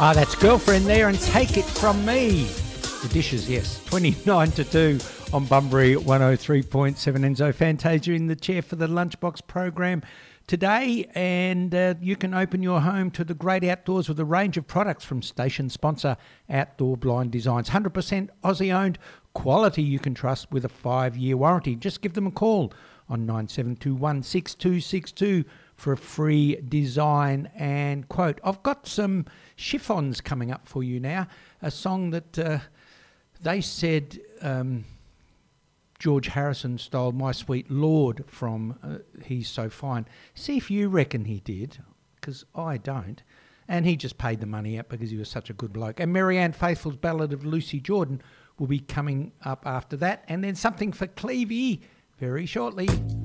Ah, that's Girlfriend there and Take It From Me. The Dishes, yes. 29 to 2 on Bunbury 103.7. Enzo Fantasia in the chair for the Lunchbox program today. And you can open your home to the great outdoors with a range of products from station sponsor Outdoor Blind Designs. 100% Aussie-owned quality you can trust with a 5-year warranty. Just give them a call on 9721 6262 for a free design and quote. I've got some chiffons coming up for you now. A song that they said George Harrison stole My Sweet Lord from He's So Fine. See if you reckon he did, because I don't. And he just paid the money out because he was such a good bloke. And Marianne Faithfull's Ballad of Lucy Jordan will be coming up after that. And then something for Clevie very shortly.